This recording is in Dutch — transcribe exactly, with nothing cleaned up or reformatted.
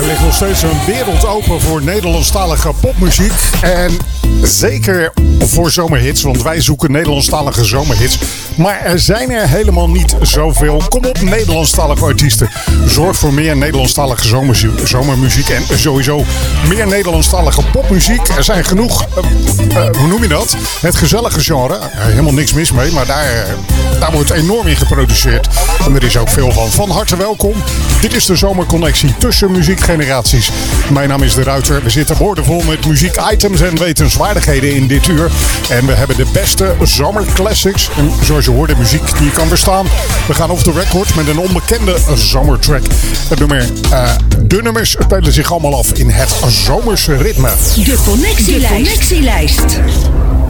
Er ligt nog steeds een wereld open voor Nederlandstalige popmuziek. En zeker voor zomerhits, want wij zoeken Nederlandstalige zomerhits. Maar er zijn er helemaal niet zoveel. Kom op, Nederlandstalige artiesten. Zorg voor meer Nederlandstalige zomermuziek. En sowieso meer Nederlandstalige popmuziek. Er zijn genoeg, uh, uh, hoe noem je dat? Het gezellige genre. Uh, helemaal niks mis mee, maar daar, uh, daar wordt enorm in geproduceerd. En er is ook veel van. Van harte welkom. Dit is de zomerconnectie tussen muziekgeneraties. Mijn naam is De Ruiter. We zitten boordevol met muziekitems en wetenswaardigheden in dit uur. En we hebben de beste zomerclassics. En zoals je hoort, de muziek die je kan verstaan. We gaan off the record met een onbekende zomertrack. Het nummer, uh, de nummers spelen zich allemaal af in het zomerse ritme. De connectielijst. De connectielijst.